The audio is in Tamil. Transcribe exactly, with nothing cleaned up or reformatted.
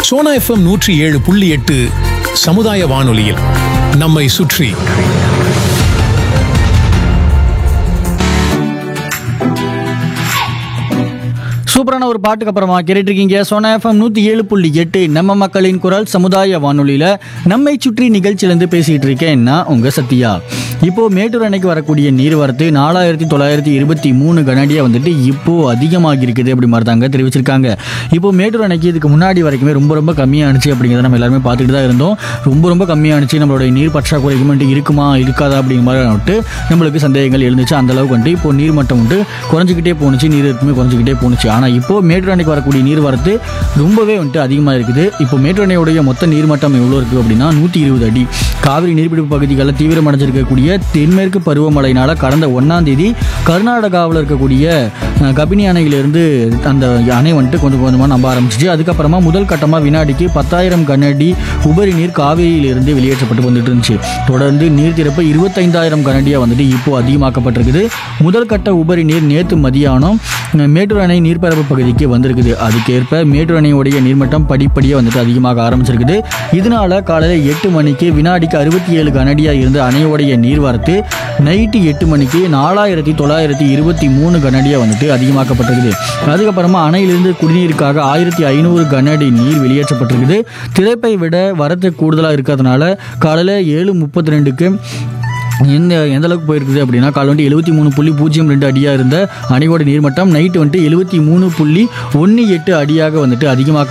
சோனா எஃப்எம் நூற்றி ஏழு புள்ளி எட்டு சமுதாய வானொலியில் நம்மை சுற்றி. சூப்பரான ஒரு பாட்டுக்கு அப்புறமா கேட்டுட்டு இருக்கீங்க சோனா எஃப்எம் நூற்றி ஏழு புள்ளி எட்டு நம்ம மக்களின் குரல் சமுதாய வானொலியில் நம்மை சுற்றி நிகழ்ச்சியிலேருந்து பேசிகிட்டு இருக்கேன் நான் உங்கள் சத்யா. இப்போது மேட்டூர் அணைக்கு வரக்கூடிய நீர்வரத்து நாலாயிரத்தி தொள்ளாயிரத்தி இருபத்தி மூணு கனடியாக வந்துட்டு இப்போது அதிகமாக இருக்குது அப்படி மாதிரி தாங்க தெரிவிச்சிருக்காங்க. இப்போது மேட்டூர் அணைக்கு இதுக்கு முன்னாடி வரைக்குமே ரொம்ப ரொம்ப கம்மியானுச்சு அப்படிங்கிறத நம்ம எல்லாருமே பார்த்துட்டு தான் இருந்தோம். ரொம்ப ரொம்ப கம்மியானுச்சு, நம்மளுடைய நீர் பற்றாக்குறைக்கு மட்டும் இருக்குமா இருக்காதா அப்படிங்கிற மாதிரி வந்துட்டு நம்மளுக்கு சந்தேகங்கள் எழுந்துச்சு. அந்தளவுக்கு வந்துட்டு இப்போது நீர்மட்டம் வந்துட்டு குறைஞ்சிக்கிட்டே போணுச்சு, நீர் இருக்குமே குறைஞ்சிக்கிட்டே போணுச்சு. ஆனால் இப்போது மேட்டூர் அணைக்கு வரக்கூடிய நீர் வரத்து ரொம்பவே வந்துட்டு அதிகமாக இருக்குது. இப்போ மேட்டூர் அணையுடைய மொத்த நீர்மட்டம் எவ்வளோ இருக்குது அப்படின்னா நூற்றி இருபது அடி. காவிரி நீர்பிடிப்பு பகுதிகளில் தீவிரமடைஞ்சிருக்கக்கூடிய தென்மேற்கு பருவமழையினால் கடந்த ஒன்றாம் தேதி கர்நாடகாவில் இருக்கக்கூடிய கபினி அணையிலிருந்து அந்த அணை வந்துட்டு கொஞ்சம் கொஞ்சமாக நம்ப ஆரம்பிச்சிச்சு. அதுக்கப்புறமா முதல் கட்டமாக வினாடிக்கு பத்தாயிரம் கனஅடி உபரி நீர் காவிரியிலிருந்து வெளியேற்றப்பட்டு வந்துட்டு இருந்துச்சு. தொடர்ந்து நீர் திறப்பு இருபத்தைந்தாயிரம் கனஅடியாக வந்துட்டு இப்போ அதிகமாக்கப்பட்டிருக்குது. முதல் கட்ட உபரி நீர் நேற்று மதியானம் மேட்டூர் அணை நீர்ப்பரப்பு பகுதிக்கு வந்திருக்குது. அதுக்கேற்ப மேட்டூர் அணையுடைய நீர்மட்டம் படிப்படியாக வந்துட்டு அதிகமாக ஆரம்பிச்சிருக்குது. இதனால காலையில் எட்டு மணிக்கு வினாடிக்கு அறுபத்தி ஏழு கனஅடியாக இருந்த அணையோடைய நீர்வரத்து நைட்டு எட்டு மணிக்கு நாலாயிரத்தி தொள்ளாயிரத்தி இருபத்தி மூணு கனஅடியாக வந்துட்டு அதிகமாக்கப்பட்டிருக்குது. அதுக்கப்புறமா அணையிலிருந்து குடிநீருக்காக ஆயிரத்தி ஐநூறு கனஅடி நீர் வெளியேற்றப்பட்டிருக்குது. திறப்பை விட வரத்து கூடுதலாக இருக்கிறதுனால காலையில் ஏழு முப்பத்தி ரெண்டுக்கு எந்த எந்த அளவுக்கு போயிருக்குது அப்படின்னா காலை வந்துட்டு எழுபத்தி மூணு புள்ளி பூஜ்ஜியம் ரெண்டு அடியாக இருந்த அணையோட நீர்மட்டம் நைட்டு வந்துட்டு எழுபத்தி மூணு புள்ளி ஒன்று எட்டு அடியாக வந்துட்டு அதிகமாக